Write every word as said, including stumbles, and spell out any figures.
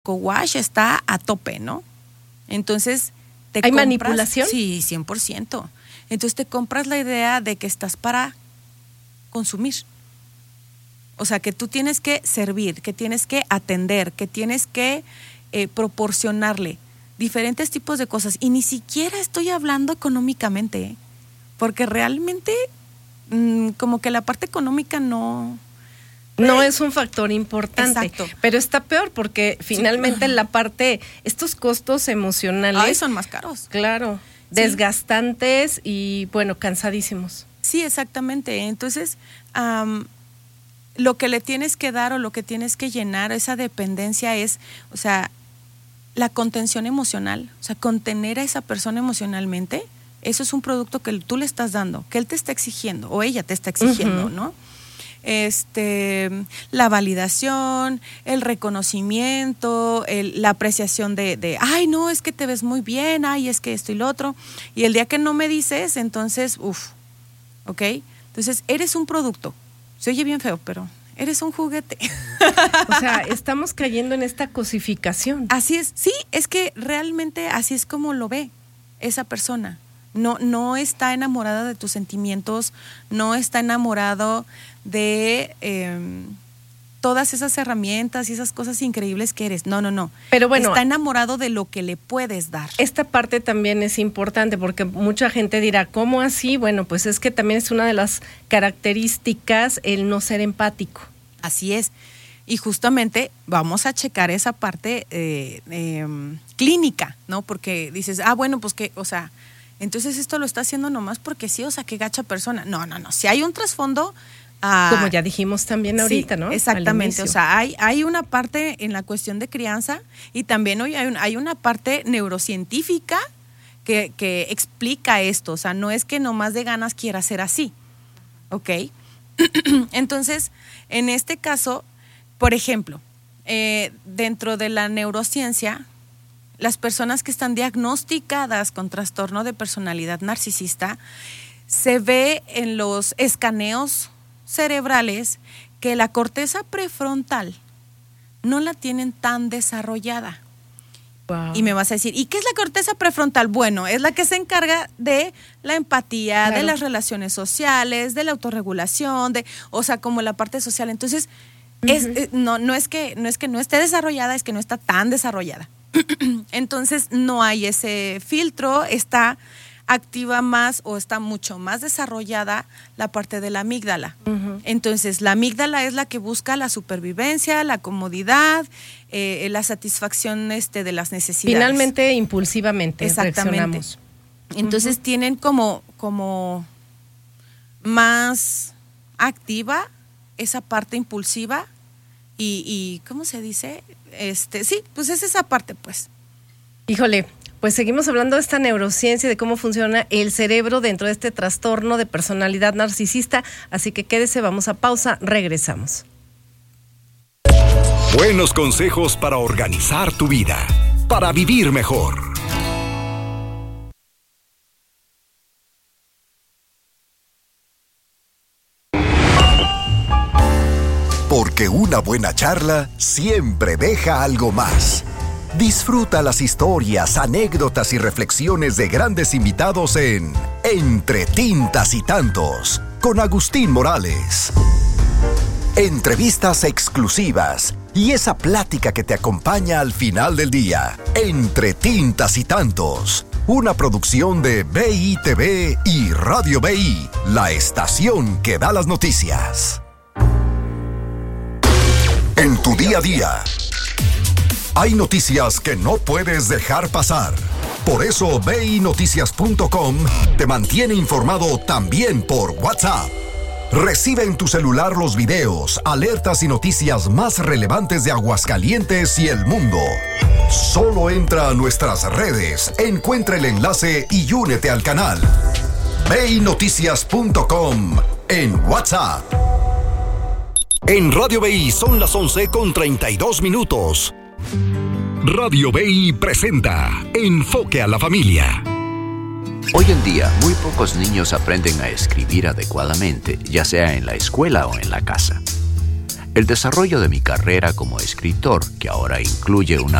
co-wash está a tope, ¿no? Entonces, te ¿hay compras, manipulación? Sí, cien por ciento. Entonces te compras la idea de que estás para consumir. O sea, que tú tienes que servir, que tienes que atender, que tienes que eh, proporcionarle diferentes tipos de cosas. Y ni siquiera estoy hablando económicamente, ¿eh? Porque realmente mmm, como que la parte económica no... No es un factor importante. Exacto. Pero está peor porque finalmente sí. La parte, estos costos emocionales... Ay, son más caros. Claro, sí. Desgastantes y, bueno, cansadísimos. Sí, exactamente. Entonces, um, lo que le tienes que dar o lo que tienes que llenar, esa dependencia es, o sea, la contención emocional. O sea, contener a esa persona emocionalmente, eso es un producto que tú le estás dando, que él te está exigiendo o ella te está exigiendo, uh-huh. ¿no? Este, la validación, el reconocimiento, el, la apreciación de, de, ay, no, es que te ves muy bien, ay, es que esto y lo otro. Y el día que no me dices, entonces, uff, ¿ok? Entonces, eres un producto. Se oye bien feo, pero eres un juguete. O sea, estamos cayendo en esta cosificación. Así es, sí, es que realmente así es como lo ve esa persona. No, no está enamorada de tus sentimientos, no está enamorado de eh, todas esas herramientas y esas cosas increíbles que eres. No, no, no. Pero bueno, está enamorado de lo que le puedes dar. Esta parte también es importante porque mucha gente dirá, ¿cómo así? Bueno, pues es que también es una de las características el no ser empático. Así es. Y justamente vamos a checar esa parte eh, eh, clínica, ¿no? Porque dices, ah, bueno, pues que, o sea... Entonces esto lo está haciendo nomás porque sí, o sea, qué gacha persona. No, no, no. Si hay un trasfondo... Uh, Como ya dijimos también ahorita, sí, ¿no? Exactamente. O sea, hay, hay una parte en la cuestión de crianza y también hoy hay, un, hay una parte neurocientífica que, que explica esto. O sea, no es que nomás de ganas quiera ser así. ¿Ok? Entonces, en este caso, por ejemplo, eh, dentro de la neurociencia... Las personas que están diagnosticadas con trastorno de personalidad narcisista, se ve en los escaneos cerebrales que la corteza prefrontal no la tienen tan desarrollada. Wow. Y me vas a decir, ¿y qué es la corteza prefrontal? Bueno, es la que se encarga de la empatía, claro. de las relaciones sociales, de la autorregulación, de, o sea, como la parte social. Entonces, uh-huh. es, eh, no, no, es que, no es que no esté desarrollada, es que no está tan desarrollada. Entonces no hay ese filtro, está activa más o está mucho más desarrollada la parte de la amígdala. Uh-huh. Entonces la amígdala es la que busca la supervivencia, la comodidad, eh, la satisfacción este, de las necesidades. Finalmente, impulsivamente. Exactamente. Entonces uh-huh. tienen como, como más activa esa parte impulsiva. Y, y, ¿cómo se dice? Este, sí, pues es esa parte, pues. Híjole, pues seguimos hablando de esta neurociencia, de cómo funciona el cerebro dentro de este trastorno de personalidad narcisista. Así que quédese, vamos a pausa, regresamos. Buenos consejos para organizar tu vida, para vivir mejor. Porque una buena charla siempre deja algo más. Disfruta las historias, anécdotas y reflexiones de grandes invitados en Entre Tintas y Tantos, con Agustín Morales. Entrevistas exclusivas y esa plática que te acompaña al final del día. Entre Tintas y Tantos, una producción de B I T V y Radio B I, la estación que da las noticias. En tu día a día, hay noticias que no puedes dejar pasar. Por eso B I Noticias punto com te mantiene informado también por WhatsApp. Recibe en tu celular los videos, alertas y noticias más relevantes de Aguascalientes y el mundo. Solo entra a nuestras redes, encuentra el enlace y únete al canal. B I Noticias punto com en WhatsApp. En Radio B I son las once con treinta y dos minutos. Radio B I presenta Enfoque a la Familia. Hoy en día, muy pocos niños aprenden a escribir adecuadamente, ya sea en la escuela o en la casa. El desarrollo de mi carrera como escritor, que ahora incluye una